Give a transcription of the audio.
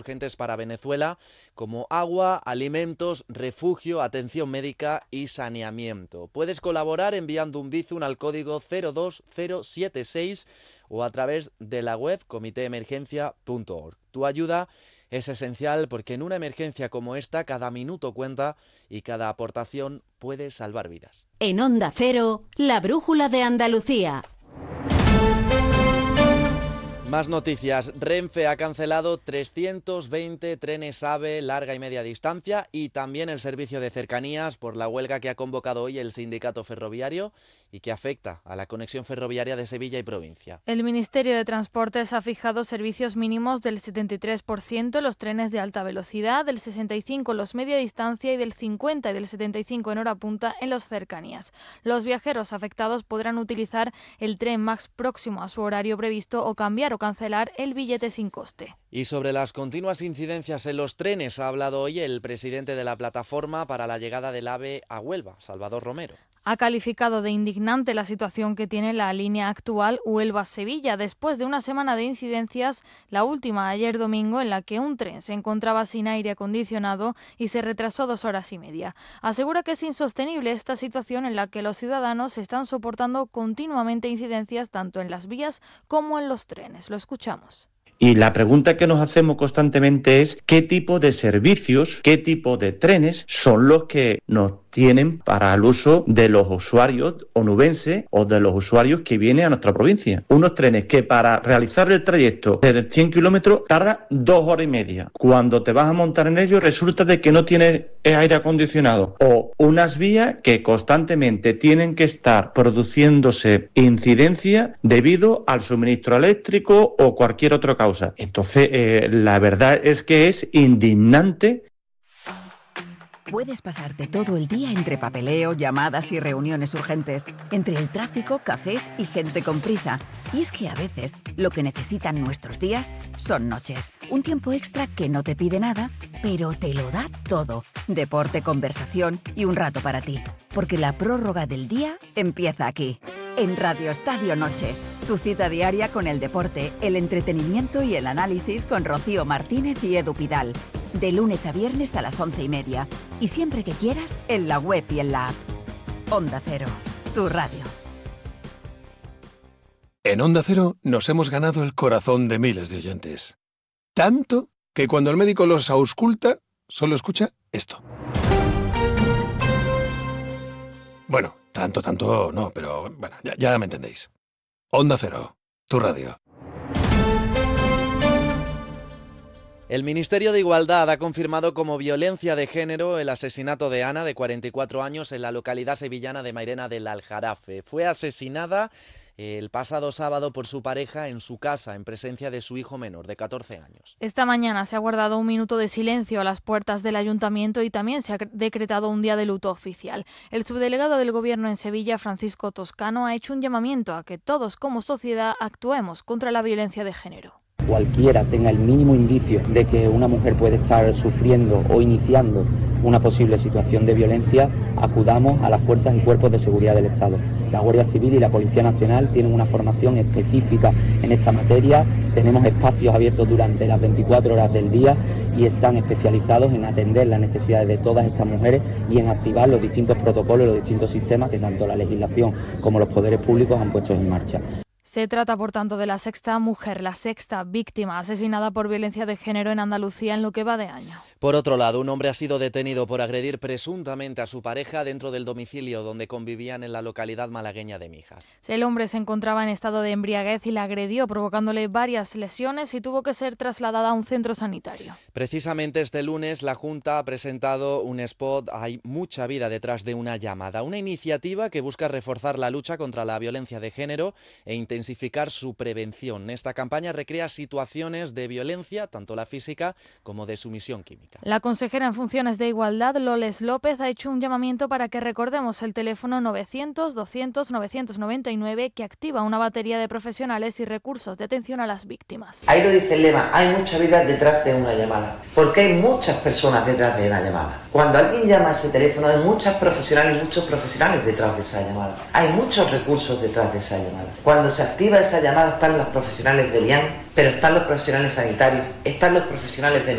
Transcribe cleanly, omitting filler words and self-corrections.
urgentes para Venezuela, como agua, alimentos, refugio, atención médica y saneamiento. Puedes colaborar enviando un Bizum al código 02076 o a través de la web comiteemergencia.org. Tu ayuda es esencial porque en una emergencia como esta cada minuto cuenta y cada aportación puede salvar vidas. En Onda Cero, la brújula de Andalucía. Más noticias. Renfe ha cancelado 320 trenes AVE larga y media distancia y también el servicio de cercanías por la huelga que ha convocado hoy el sindicato ferroviario y que afecta a la conexión ferroviaria de Sevilla y provincia. El Ministerio de Transportes ha fijado servicios mínimos del 73% en los trenes de alta velocidad, del 65% en los media distancia y del 50% y del 75% en hora punta en los cercanías. Los viajeros afectados podrán utilizar el tren más próximo a su horario previsto o cambiar o cancelar el billete sin coste. Y sobre las continuas incidencias en los trenes ha hablado hoy el presidente de la plataforma para la llegada del AVE a Huelva, Salvador Romero. Ha calificado de indignante la situación que tiene la línea actual Huelva-Sevilla después de una semana de incidencias, la última ayer domingo en la que un tren se encontraba sin aire acondicionado y se retrasó 2 horas y media. Asegura que es insostenible esta situación en la que los ciudadanos están soportando continuamente incidencias tanto en las vías como en los trenes. Lo escuchamos. Y la pregunta que nos hacemos constantemente es ¿qué tipo de servicios, qué tipo de trenes son los que nos tienen para el uso de los usuarios onubenses o de los usuarios que vienen a nuestra provincia? Unos trenes que para realizar el trayecto de 100 kilómetros tarda 2 horas y media. Cuando te vas a montar en ellos resulta de que no tiene aire acondicionado. O unas vías que constantemente tienen que estar produciéndose incidencia debido al suministro eléctrico o cualquier otra causa. Entonces, la verdad es que es indignante. Puedes pasarte todo el día entre papeleo, llamadas y reuniones urgentes, entre el tráfico, cafés y gente con prisa. Y es que a veces lo que necesitan nuestros días son noches. Un tiempo extra que no te pide nada, pero te lo da todo. Deporte, conversación y un rato para ti. Porque la prórroga del día empieza aquí, en Radio Estadio Noche. Tu cita diaria con el deporte, el entretenimiento y el análisis con Rocío Martínez y Edu Pidal. De lunes a viernes a las 11:30. Y siempre que quieras, en la web y en la app. Onda Cero, tu radio. En Onda Cero nos hemos ganado el corazón de miles de oyentes. Tanto que cuando el médico los ausculta, solo escucha esto. Bueno, tanto no, pero bueno, ya me entendéis. Onda Cero, tu radio. El Ministerio de Igualdad ha confirmado como violencia de género el asesinato de Ana, de 44 años, en la localidad sevillana de Mairena del Aljarafe. Fue asesinada el pasado sábado por su pareja en su casa, en presencia de su hijo menor, de 14 años. Esta mañana se ha guardado un minuto de silencio a las puertas del Ayuntamiento y también se ha decretado un día de luto oficial. El subdelegado del Gobierno en Sevilla, Francisco Toscano, ha hecho un llamamiento a que todos como sociedad actuemos contra la violencia de género. Cualquiera tenga el mínimo indicio de que una mujer puede estar sufriendo o iniciando una posible situación de violencia, acudamos a las fuerzas y cuerpos de seguridad del Estado. La Guardia Civil y la Policía Nacional tienen una formación específica en esta materia, tenemos espacios abiertos durante las 24 horas del día y están especializados en atender las necesidades de todas estas mujeres y en activar los distintos protocolos y los distintos sistemas que tanto la legislación como los poderes públicos han puesto en marcha. Se trata, por tanto, de la sexta mujer, la sexta víctima asesinada por violencia de género en Andalucía en lo que va de año. Por otro lado, un hombre ha sido detenido por agredir presuntamente a su pareja dentro del domicilio donde convivían en la localidad malagueña de Mijas. El hombre se encontraba en estado de embriaguez y la agredió, provocándole varias lesiones y tuvo que ser trasladada a un centro sanitario. Precisamente este lunes la Junta ha presentado un spot Hay mucha vida detrás de una llamada, una iniciativa que busca reforzar la lucha contra la violencia de género e intensificar su prevención. Esta campaña recrea situaciones de violencia, tanto la física como de sumisión química. La consejera en funciones de Igualdad, Loles López, ha hecho un llamamiento para que recordemos el teléfono 900-200-999 que activa una batería de profesionales y recursos de atención a las víctimas. Ahí lo dice el lema, hay mucha vida detrás de una llamada, porque hay muchas personas detrás de una llamada. Cuando alguien llama a ese teléfono hay muchos profesionales detrás de esa llamada. Hay muchos recursos detrás de esa llamada. Cuando se activa esa llamada están los profesionales de LIAN, pero están los profesionales sanitarios, están los profesionales de